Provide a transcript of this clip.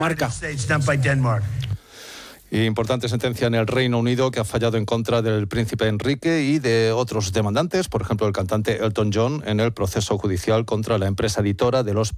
Marca. Importante sentencia en el Reino Unido que ha fallado en contra del príncipe Enrique y de otros demandantes, por ejemplo el cantante Elton John, en el proceso judicial contra la empresa editora de los